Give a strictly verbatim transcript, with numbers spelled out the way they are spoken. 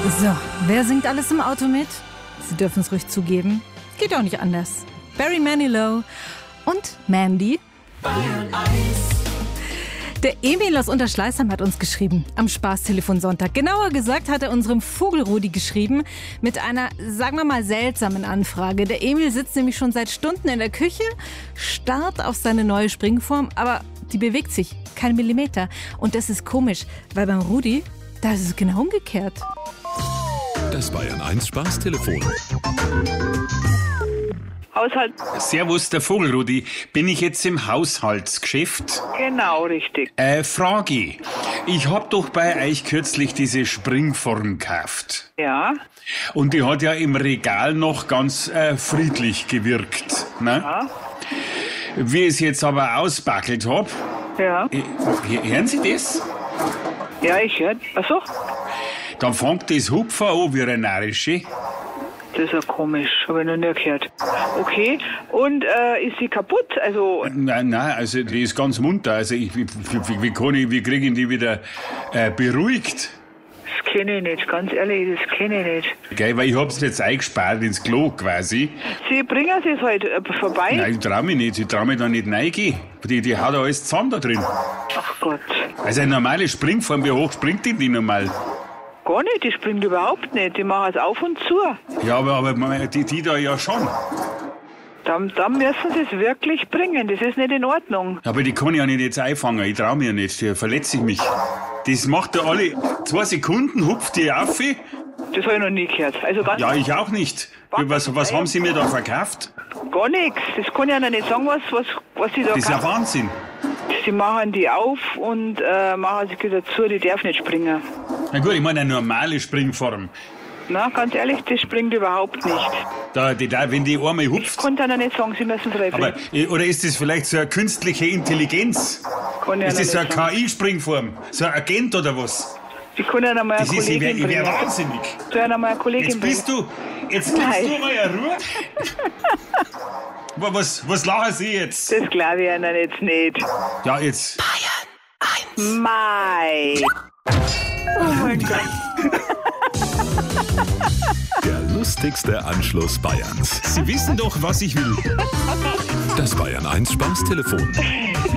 So, wer singt alles im Auto mit? Sie dürfen es ruhig zugeben. Geht auch nicht anders. Barry Manilow und Mandy. Bayern eins. Der Emil aus Unterschleißheim hat uns geschrieben, am Spaßtelefon Sonntag. Genauer gesagt hat er unserem Vogelrudi geschrieben mit einer, sagen wir mal, seltsamen Anfrage. Der Emil sitzt nämlich schon seit Stunden in der Küche, starrt auf seine neue Springform, aber die bewegt sich kein Millimeter. Und das ist komisch, weil beim Rudi, da ist es genau umgekehrt. Das Bayern eins Spaßtelefon. Haushalt. Servus, der Vogelrudi. Bin ich jetzt im Haushaltsgeschäft? Genau, richtig. Äh, Frage. Ich hab doch bei euch kürzlich diese Springform gekauft. Ja. Und die hat ja im Regal noch ganz äh, friedlich gewirkt. Ne? Ja. Wie ich es jetzt aber ausbackelt hab. Ja. Äh, hören Sie das? Ja, ich höre. Achso. Dann fängt das Hupfer an wie eine Narische. Das ist ja komisch, habe ich noch nie gehört. Okay, und äh, ist sie kaputt? Also Nein, nein, also die ist ganz munter. Also ich, wie, wie, wie, kann ich, wie kriege ich die wieder äh, beruhigt? das kenne ich nicht, ganz ehrlich, das kenne ich nicht. Gell, weil ich hab's jetzt eingespart ins Klo quasi. Sie bringen es halt äh, vorbei? Nein, ich trau mich nicht, ich trau mich da nicht reingehen. Die, die hat da alles zusammen da drin. Ach Gott. Also eine normale Springform, wie hoch springt die denn normal? Gar nicht, die springt überhaupt nicht, die machen es auf und zu. Ja, aber, aber die, die da ja schon. Dann, dann müssen sie es wirklich bringen, das ist nicht in Ordnung. Aber die kann ich ja nicht jetzt einfangen, ich trau mir nicht, da verletze ich mich. Das macht ja alle zwei Sekunden, hupft die auf. Das habe ich noch nie gehört. Also ganz Ja, ich auch nicht. Was, was haben Sie mir da verkauft? Gar nichts, das kann ich Ihnen nicht sagen, was, was, was sie da Das ist ja kaufen. Wahnsinn. Sie machen die auf und äh, machen sie wieder zu, die darf nicht springen. Na gut, ich meine eine normale Springform. Na, ganz ehrlich, das springt überhaupt nicht. Da, die, da, wenn die einmal Ich hupft. kann Ihnen nicht sagen, Sie müssen es Aber, oder ist das vielleicht so eine künstliche Intelligenz? Kann ich Ist Ihnen das so eine nicht sagen. K I-Springform? So ein Agent oder was? Ich kann Ihnen mal eine Das ist, ich wäre Kollegin wär bringen. wahnsinnig. Soll ich Ihnen mal eine Kollegin Jetzt bist bringen? du, jetzt gibst Nein. du mal eine Ruhe. Aber was, was lachen Sie jetzt? Das glaube ich Ihnen jetzt nicht. Ja, jetzt. Mai. Oh mein Gott. Der lustigste Anschluss Bayerns. Sie wissen doch, was ich will. Das Bayern eins Spaßtelefon.